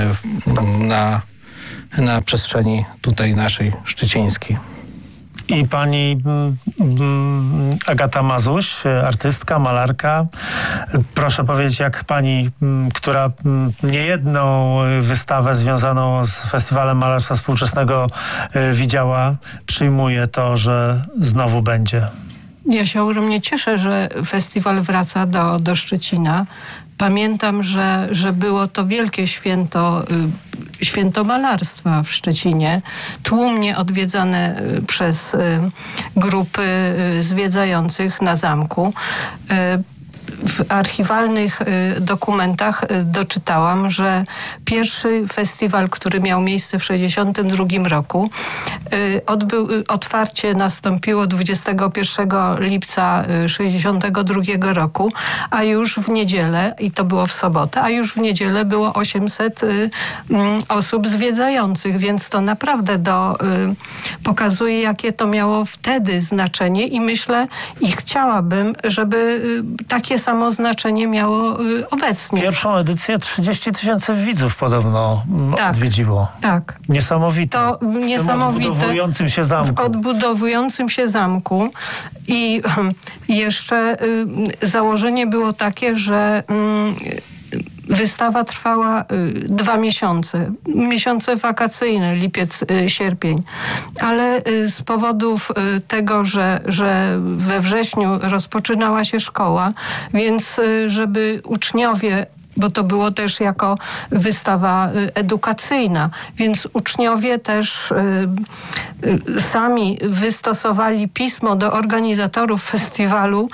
na przestrzeni tutaj naszej szczecińskiej. I pani Agata Mazuś, artystka, malarka. Proszę powiedzieć, jak pani, która niejedną wystawę związaną z Festiwalem Malarstwa Współczesnego widziała, przyjmuje to, że znowu będzie. Ja się ogromnie cieszę, że festiwal wraca do Szczecina. Pamiętam, że było to wielkie święto malarstwa w Szczecinie, tłumnie odwiedzane przez grupy zwiedzających na zamku. W archiwalnych dokumentach doczytałam, że pierwszy festiwal, który miał miejsce w 1962 roku, otwarcie nastąpiło 21 lipca 1962 roku, a już w niedzielę, i to było w sobotę, a już w niedzielę było 800 osób zwiedzających, więc to naprawdę pokazuje, jakie to miało wtedy znaczenie i myślę, i chciałabym, żeby takie samo znaczenie miało obecnie. Pierwszą edycję 30 000 widzów podobno odwiedziło. Tak. Niesamowite. To niesamowite. W odbudowującym się zamku. W odbudowującym się zamku. I jeszcze założenie było takie, że wystawa trwała 2 miesiące. Miesiące wakacyjne, lipiec, sierpień. Ale z powodów tego, że we wrześniu rozpoczynała się szkoła, więc żeby uczniowie, bo to było też jako wystawa edukacyjna, więc uczniowie też sami wystosowali pismo do organizatorów festiwalu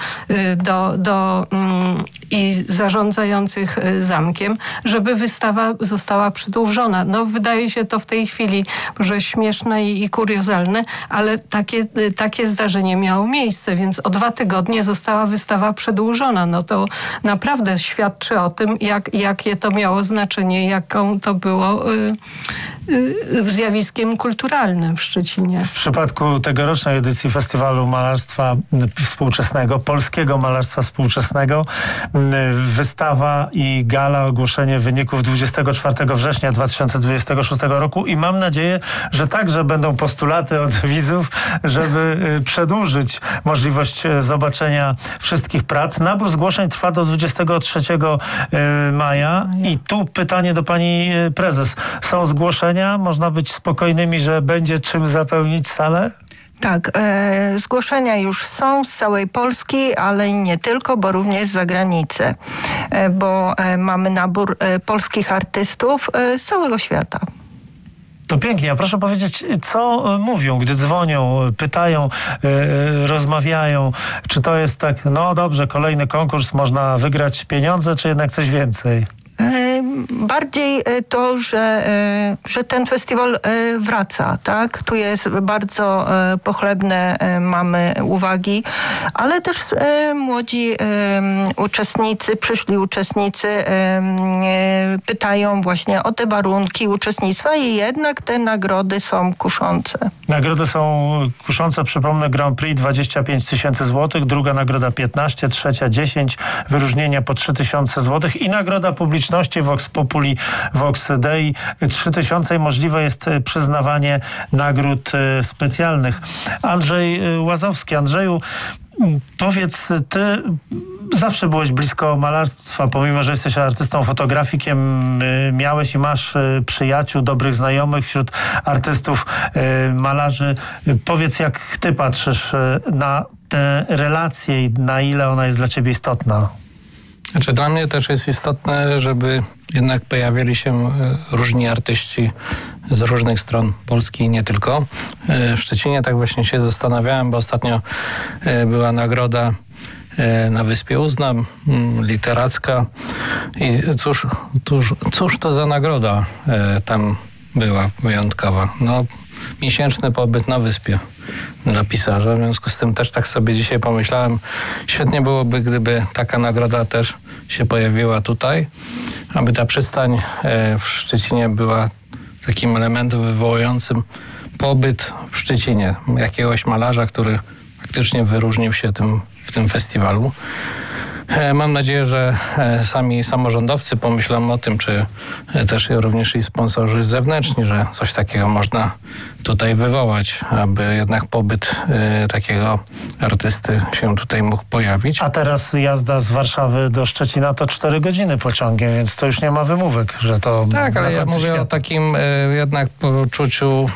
i zarządzających zamkiem, żeby wystawa została przedłużona. No, wydaje się to w tej chwili może śmieszne i kuriozalne, ale takie zdarzenie miało miejsce, więc o 2 tygodnie została wystawa przedłużona. No to naprawdę świadczy o tym, jakie to miało znaczenie, jaką to było zjawiskiem kulturalnym w Szczecinie. W przypadku tegorocznej edycji Festiwalu Malarstwa Współczesnego, Polskiego Malarstwa Współczesnego, wystawa i gala, ogłoszenie wyników 24 września 2026 roku i mam nadzieję, że także będą postulaty od widzów, żeby przedłużyć możliwość zobaczenia wszystkich prac. Nabór zgłoszeń trwa do 23 maja i tu pytanie do pani prezes. Są zgłoszenia? Można być spokojnymi, że będzie czym zapełnić salę? Tak, zgłoszenia już są z całej Polski, ale nie tylko, bo również z zagranicy, bo mamy nabór polskich artystów z całego świata. To pięknie, a proszę powiedzieć, co mówią, gdy dzwonią, pytają, rozmawiają, czy to jest tak, no dobrze, kolejny konkurs, można wygrać pieniądze, czy jednak coś więcej? Bardziej to, że ten festiwal wraca, tak? Tu jest bardzo pochlebne, mamy uwagi, ale też młodzi przyszli uczestnicy pytają właśnie o te warunki uczestnictwa i jednak te nagrody są kuszące. Nagrody są kuszące, przypomnę, Grand Prix 25 000 złotych, druga nagroda 15, trzecia 10, wyróżnienia po 3000 złotych i nagroda publiczności Vox Populi, Vox Dei 3000 i możliwe jest przyznawanie nagród specjalnych. Andrzej Łazowski. Andrzeju, Powiedz, ty zawsze byłeś blisko malarstwa, pomimo że jesteś artystą, fotografikiem, miałeś i masz przyjaciół, dobrych znajomych wśród artystów, malarzy. Powiedz, jak ty patrzysz na tę relację i na ile ona jest dla ciebie istotna? Znaczy, dla mnie też jest istotne, żeby jednak pojawiali się różni artyści z różnych stron Polski i nie tylko. W Szczecinie tak właśnie się zastanawiałem, bo ostatnio była nagroda na Wyspie Uznam, literacka. I cóż to za nagroda tam była wyjątkowa? No, miesięczny pobyt na wyspie dla pisarza. W związku z tym też tak sobie dzisiaj pomyślałem, świetnie byłoby, gdyby taka nagroda też się pojawiła tutaj, aby ta przystań w Szczecinie była takim elementem wywołującym pobyt w Szczecinie jakiegoś malarza, który faktycznie wyróżnił się w tym festiwalu. Mam nadzieję, że sami samorządowcy pomyślą o tym, czy też również i sponsorzy zewnętrzni, że coś takiego można tutaj wywołać, aby jednak pobyt takiego artysty się tutaj mógł pojawić. A teraz jazda z Warszawy do Szczecina to 4 godziny pociągiem, więc to już nie ma wymówek, że to... Tak, ale ja mówię o takim jednak poczuciu,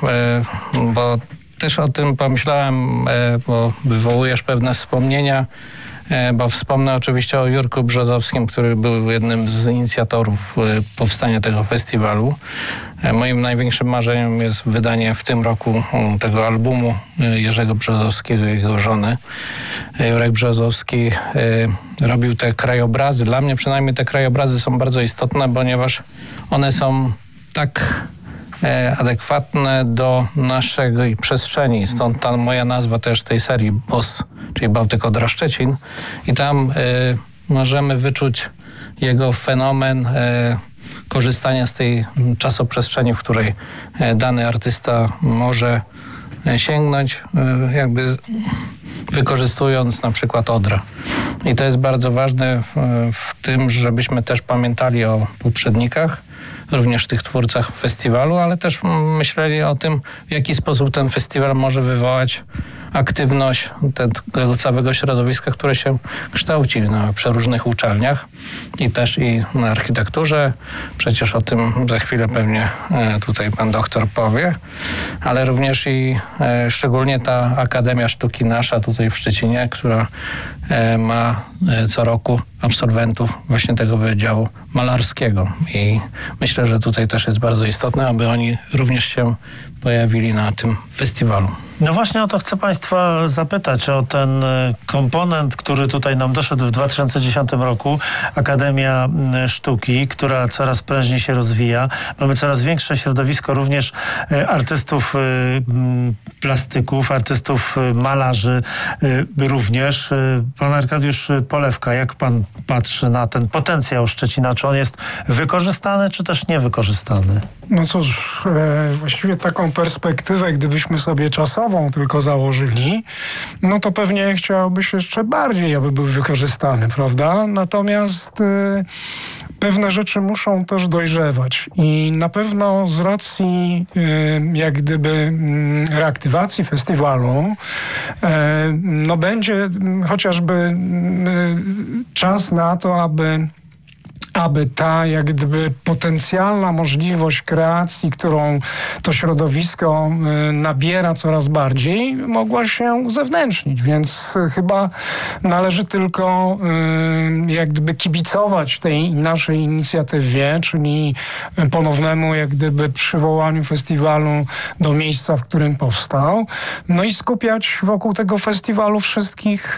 bo też o tym pomyślałem, bo wywołujesz pewne wspomnienia, bo wspomnę oczywiście o Jurku Brzozowskim, który był jednym z inicjatorów powstania tego festiwalu. Moim największym marzeniem jest wydanie w tym roku tego albumu Jerzego Brzozowskiego i jego żony. Jurek Brzozowski robił te krajobrazy. Dla mnie przynajmniej te krajobrazy są bardzo istotne, ponieważ one są tak adekwatne do naszej przestrzeni. Stąd ta moja nazwa też tej serii BOS, czyli Bałtyk Odra Szczecin. I tam możemy wyczuć jego fenomen korzystania z tej czasoprzestrzeni, w której dany artysta może sięgnąć, jakby wykorzystując na przykład Odrę. I to jest bardzo ważne w tym, żebyśmy też pamiętali o poprzednikach, również tych twórcach festiwalu, ale też myśleli o tym, w jaki sposób ten festiwal może wywołać aktywność tego całego środowiska, które się kształci na przeróżnych uczelniach i też i na architekturze. Przecież o tym za chwilę pewnie tutaj pan doktor powie, ale również i szczególnie ta Akademia Sztuki nasza tutaj w Szczecinie, która ma co roku absolwentów właśnie tego wydziału malarskiego i myślę, że tutaj też jest bardzo istotne, aby oni również się pojawili na tym festiwalu. No właśnie o to chcę państwa zapytać, o ten komponent, który tutaj nam doszedł w 2010 roku. Akademia Sztuki, która coraz prężniej się rozwija. Mamy coraz większe środowisko również artystów plastyków, artystów malarzy również. Pan Arkadiusz Polewka, jak pan patrzy na ten potencjał Szczecina? Czy on jest wykorzystany, czy też niewykorzystany? No cóż, właściwie taką perspektywę, gdybyśmy sobie czasową tylko założyli, no to pewnie chciałoby się jeszcze bardziej, aby był wykorzystany, prawda? Natomiast pewne rzeczy muszą też dojrzewać i na pewno z racji jak gdyby reaktywacji festiwalu no będzie chociażby czas na to, aby ta jak gdyby potencjalna możliwość kreacji, którą to środowisko nabiera coraz bardziej, mogła się uzewnętrznić. Więc chyba należy tylko jak gdyby kibicować tej naszej inicjatywie, czyli ponownemu jak gdyby przywołaniu festiwalu do miejsca, w którym powstał. No i skupiać wokół tego festiwalu wszystkich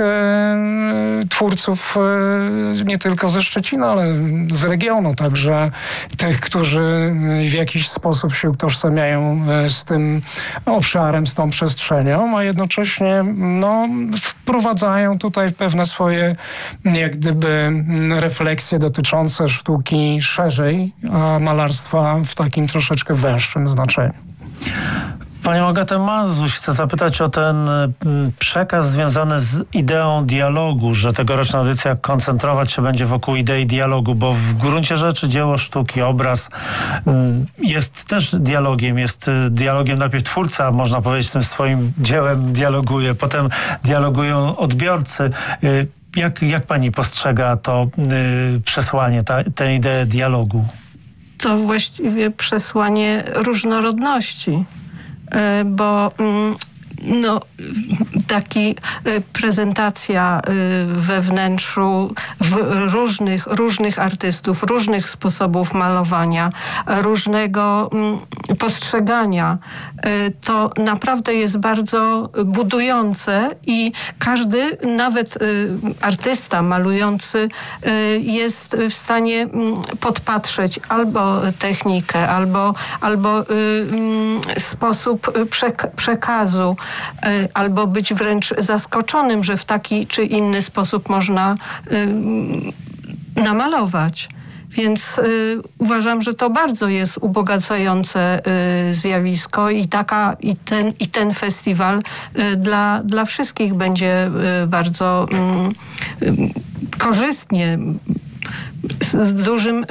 twórców nie tylko ze Szczecina, ale z regionu, także tych, którzy w jakiś sposób się utożsamiają z tym obszarem, z tą przestrzenią, a jednocześnie no, wprowadzają tutaj pewne swoje jak gdyby refleksje dotyczące sztuki szerzej, a malarstwa w takim troszeczkę węższym znaczeniu. Panią Agatę Mazuś chcę zapytać o ten przekaz związany z ideą dialogu, że tegoroczna audycja koncentrować się będzie wokół idei dialogu, bo w gruncie rzeczy dzieło sztuki, obraz jest też dialogiem. Najpierw twórca, można powiedzieć, tym swoim dziełem dialoguje, potem dialogują odbiorcy. Jak pani postrzega to przesłanie, tę ideę dialogu? To właściwie przesłanie różnorodności, bo taki prezentacja we wnętrzu różnych artystów, różnych sposobów malowania, różnego postrzegania, to naprawdę jest bardzo budujące i każdy, nawet artysta malujący, jest w stanie podpatrzeć albo technikę, albo sposób przekazu, albo być wręcz zaskoczonym, że w taki czy inny sposób można namalować. Więc uważam, że to bardzo jest ubogacające zjawisko i ten festiwal dla wszystkich będzie bardzo korzystnie, z dużym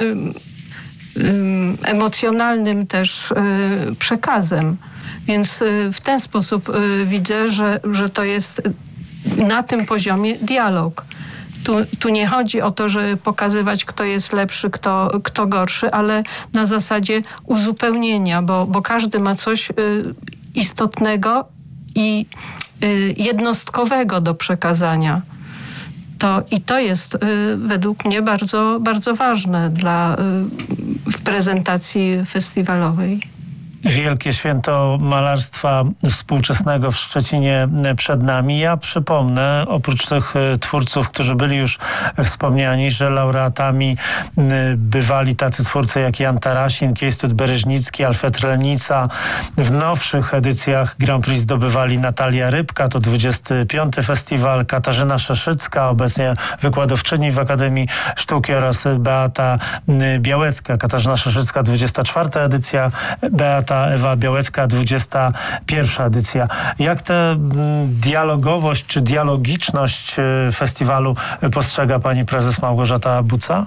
emocjonalnym też przekazem. Więc w ten sposób widzę, że to jest na tym poziomie dialog. Tu nie chodzi o to, żeby pokazywać, kto jest lepszy, kto gorszy, ale na zasadzie uzupełnienia, bo każdy ma coś istotnego i jednostkowego do przekazania. To jest według mnie bardzo, bardzo ważne w prezentacji festiwalowej. Wielkie święto malarstwa współczesnego w Szczecinie przed nami. Ja przypomnę, oprócz tych twórców, którzy byli już wspomniani, że laureatami bywali tacy twórcy jak Jan Tarasin, Kiejstut Bereźnicki, Alfred Lenica. W nowszych edycjach Grand Prix zdobywali Natalia Rybka, to 25. festiwal, Katarzyna Szeszycka, obecnie wykładowczyni w Akademii Sztuki, oraz Beata Białecka. Katarzyna Szeszycka, 24. edycja, Beata Ewa Białecka, 21. edycja. Jak tę dialogowość czy dialogiczność festiwalu postrzega pani prezes Małgorzata Buca?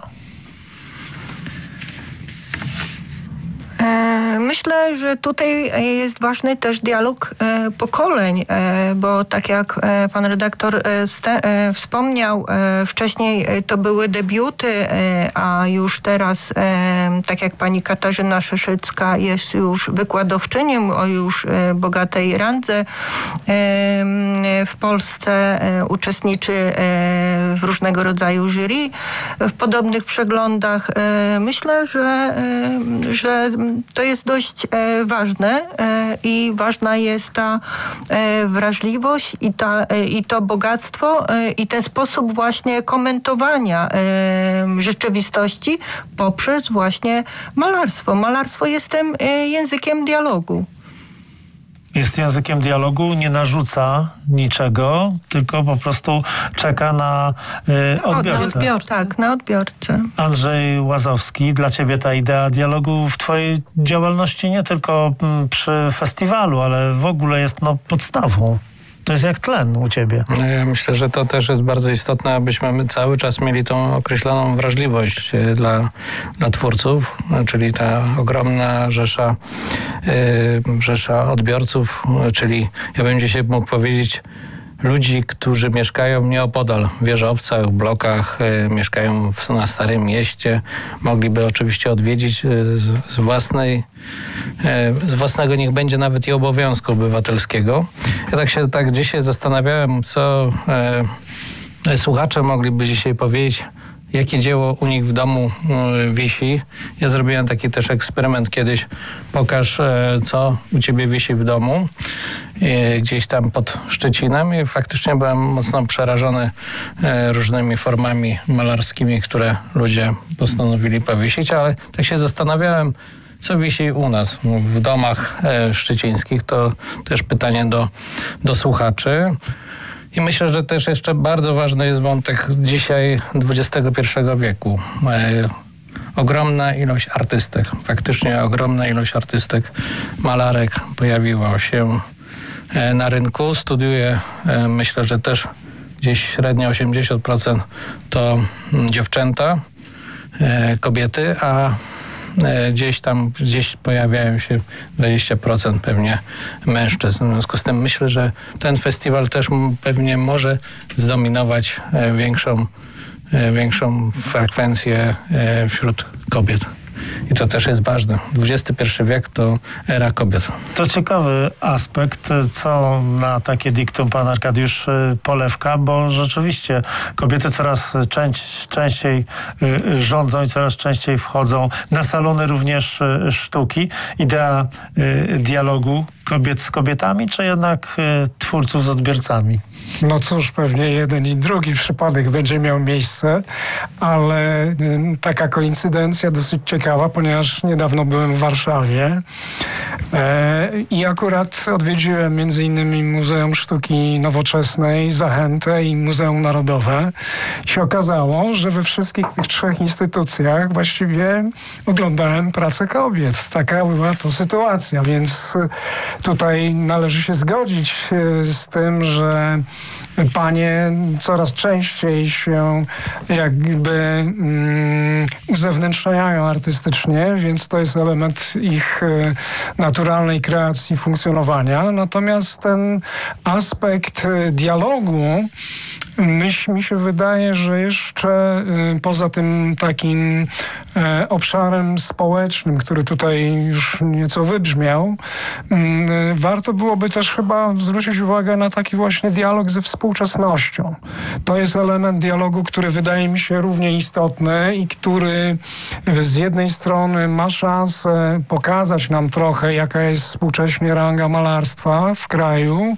Myślę, że tutaj jest ważny też dialog pokoleń, bo tak jak pan redaktor wspomniał, wcześniej to były debiuty, a już teraz, tak jak pani Katarzyna Szeszycka jest już wykładowczynią o już bogatej randze w Polsce, uczestniczy w różnego rodzaju jury, w podobnych przeglądach. Myślę, że to jest dość ważne i ważna jest ta wrażliwość i to bogactwo i ten sposób właśnie komentowania rzeczywistości poprzez właśnie malarstwo. Malarstwo jest tym językiem dialogu. Jest językiem dialogu, nie narzuca niczego, tylko po prostu czeka na odbiorcę. Tak, na odbiorcę. Andrzej Łazowski, dla ciebie ta idea dialogu w twojej działalności nie tylko przy festiwalu, ale w ogóle jest podstawą. To jest jak tlen u ciebie. Ja myślę, że to też jest bardzo istotne, abyśmy my cały czas mieli tą określoną wrażliwość dla twórców, czyli ta ogromna rzesza odbiorców, czyli ja bym dzisiaj mógł powiedzieć ludzi, którzy mieszkają nieopodal, w wieżowcach, w blokach, mieszkają na Starym Mieście, mogliby oczywiście odwiedzić z własnego, niech będzie nawet i obowiązku obywatelskiego. Ja tak dzisiaj zastanawiałem, co słuchacze mogliby dzisiaj powiedzieć, jakie dzieło u nich w domu wisi. Ja zrobiłem taki też eksperyment kiedyś. Pokaż, co u ciebie wisi w domu. Gdzieś tam pod Szczecinem i faktycznie byłem mocno przerażony różnymi formami malarskimi, które ludzie postanowili powiesić, ale tak się zastanawiałem, co wisi u nas w domach szczecińskich. To też pytanie do słuchaczy. I myślę, że też jeszcze bardzo ważny jest wątek dzisiaj XXI wieku. ogromna ilość artystek, faktycznie ogromna ilość artystek, malarek pojawiło się na rynku. Studiuję, myślę, że też gdzieś średnio 80% to dziewczęta, kobiety, a gdzieś pojawiają się 20% pewnie mężczyzn. W związku z tym myślę, że ten festiwal też pewnie może zdominować większą frekwencję wśród kobiet. I to też jest ważne. XXI wiek to era kobiet. To ciekawy aspekt, co na takie diktum pan Arkadiusz Polewka, bo rzeczywiście kobiety coraz częściej rządzą i coraz częściej wchodzą na salony również sztuki. Idea dialogu kobiet z kobietami, czy jednak twórców z odbiorcami? No cóż, pewnie jeden i drugi przypadek będzie miał miejsce, ale taka koincydencja dosyć ciekawa, ponieważ niedawno byłem w Warszawie i akurat odwiedziłem między innymi Muzeum Sztuki Nowoczesnej, Zachętę i Muzeum Narodowe. I się okazało, że we wszystkich tych trzech instytucjach właściwie oglądałem pracę kobiet. Taka była to sytuacja, więc tutaj należy się zgodzić z tym, że panie coraz częściej się jakby uzewnętrzniają artystycznie, więc to jest element ich naturalnej kreacji, funkcjonowania. Natomiast ten aspekt dialogu mi się wydaje, że jeszcze poza tym takim obszarem społecznym, który tutaj już nieco wybrzmiał, warto byłoby też chyba zwrócić uwagę na taki właśnie dialog ze współczesnością. To jest element dialogu, który wydaje mi się równie istotny i który z jednej strony ma szansę pokazać nam trochę, jaka jest współcześnie ranga malarstwa w kraju,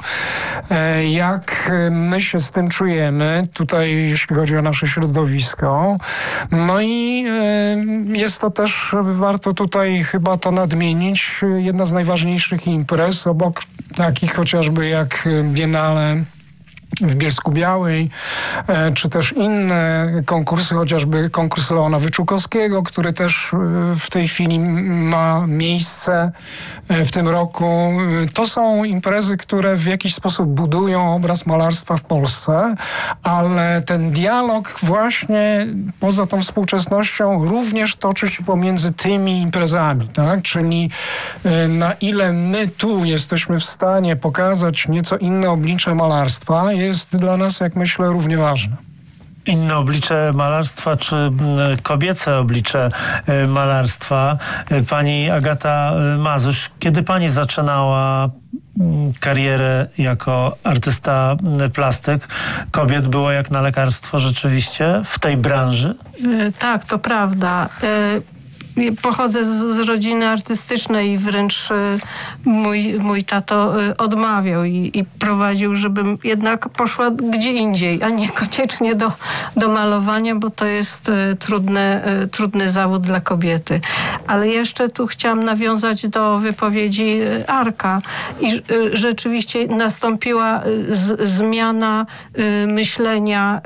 jak my się z tym czujemy tutaj, jeśli chodzi o nasze środowisko. No i jest to też, warto tutaj chyba to nadmienić, jedna z najważniejszych imprez, obok takich chociażby jak Biennale w Bielsku-Białej, czy też inne konkursy, chociażby konkurs Leona Wyczółkowskiego, który też w tej chwili ma miejsce w tym roku. To są imprezy, które w jakiś sposób budują obraz malarstwa w Polsce, ale ten dialog właśnie poza tą współczesnością również toczy się pomiędzy tymi imprezami, tak? Czyli na ile my tu jesteśmy w stanie pokazać nieco inne oblicze malarstwa, jest dla nas, jak myślę, równie ważne. Inne oblicze malarstwa, czy kobiece oblicze malarstwa. Pani Agata Mazuś, kiedy pani zaczynała karierę jako artysta plastyk, kobiet było jak na lekarstwo rzeczywiście w tej branży? Tak, to prawda. Pochodzę z rodziny artystycznej i wręcz mój tato odmawiał i prowadził, żebym jednak poszła gdzie indziej, a niekoniecznie do malowania, bo to jest trudny zawód dla kobiety. Ale jeszcze tu chciałam nawiązać do wypowiedzi Arka i rzeczywiście nastąpiła zmiana myślenia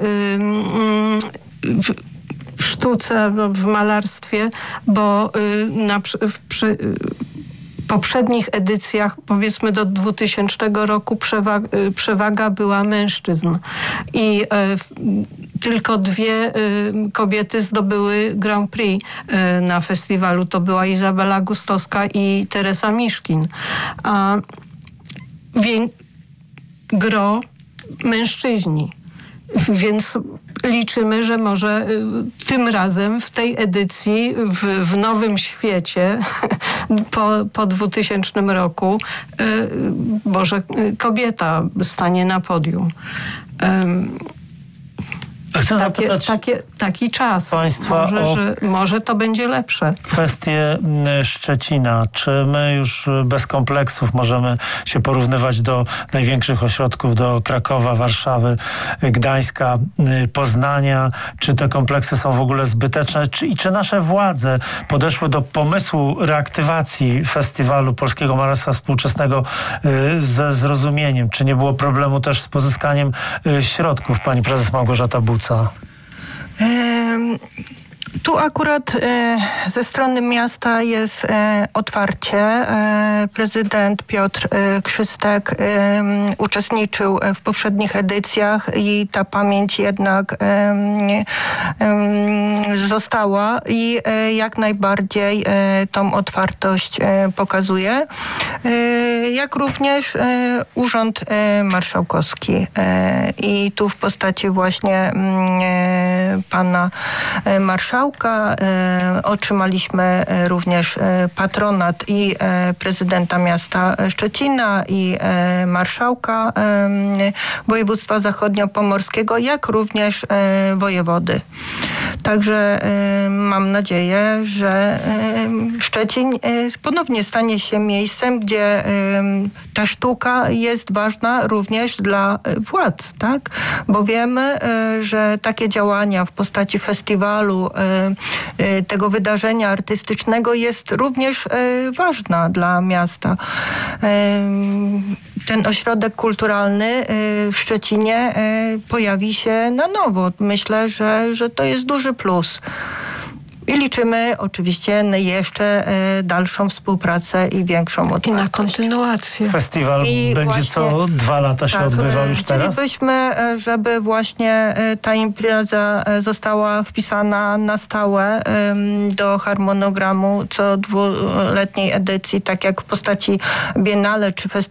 w sztuce, w malarstwie, bo przy poprzednich edycjach, powiedzmy do 2000 roku, przewaga była mężczyzn. I tylko 2 kobiety zdobyły Grand Prix na festiwalu. To była Izabela Gustowska i Teresa Miszkin. A gro mężczyźni. Więc liczymy, że może tym razem w tej edycji, w nowym świecie, po 2000 roku, może kobieta stanie na podium. Chcę zapytać taki czas. Państwa może to będzie lepsze. Kwestię Szczecina. Czy my już bez kompleksów możemy się porównywać do największych ośrodków, do Krakowa, Warszawy, Gdańska, Poznania? Czy te kompleksy są w ogóle zbyteczne? Czy nasze władze podeszły do pomysłu reaktywacji Festiwalu Polskiego Malarstwa Współczesnego ze zrozumieniem? Czy nie było problemu też z pozyskaniem środków? Pani prezes Małgorzata Buca. Tu akurat ze strony miasta jest otwarcie. Prezydent Piotr Krzystek uczestniczył w poprzednich edycjach i ta pamięć jednak została i jak najbardziej tą otwartość pokazuje. Jak również Urząd Marszałkowski i tu w postaci właśnie pana marszałka otrzymaliśmy również patronat i prezydenta miasta Szczecina i marszałka województwa zachodniopomorskiego, jak również wojewody. Także mam nadzieję, że Szczecin ponownie stanie się miejscem, gdzie ta sztuka jest ważna również dla władz, tak? Bo wiemy, że takie działania w postaci festiwalu, tego wydarzenia artystycznego jest również ważna dla miasta. Ten ośrodek kulturalny w Szczecinie pojawi się na nowo. Myślę, że to jest duży plus. I liczymy oczywiście jeszcze dalszą współpracę i większą otwartość. I na kontynuację. Festiwal będzie co 2 lata się odbywał już teraz? Chcielibyśmy, żeby właśnie ta impreza została wpisana na stałe do harmonogramu co 2-letniej edycji, tak jak w postaci biennale czy festiwalu